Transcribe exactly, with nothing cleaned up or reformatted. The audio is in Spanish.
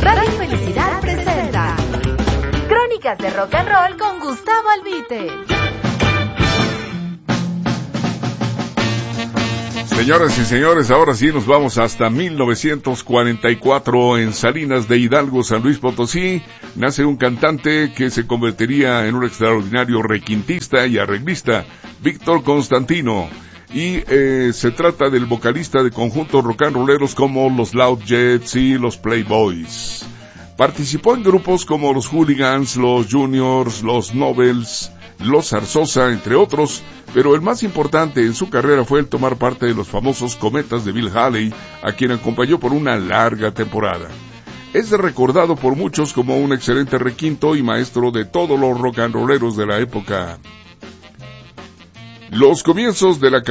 Radio Felicidad presenta Crónicas de Rock and Roll con Gustavo Albite. Señoras y señores, ahora sí nos vamos hasta mil novecientos cuarenta y cuatro en Salinas de Hidalgo, San Luis Potosí. Nace un cantante que se convertiría en un extraordinario requintista y arreglista, Víctor Constantino. Y eh, se trata del vocalista de conjuntos rock and rolleros como los Loud Jets y los Playboys. Participó en grupos como los Hooligans, los Juniors, los Nobels, los Zarzosa, entre otros, pero el más importante en su carrera fue el tomar parte de los famosos Cometas de Bill Haley, a quien acompañó por una larga temporada. Es recordado por muchos como un excelente requinto y maestro de todos los rock and rolleros de la época. Los comienzos de la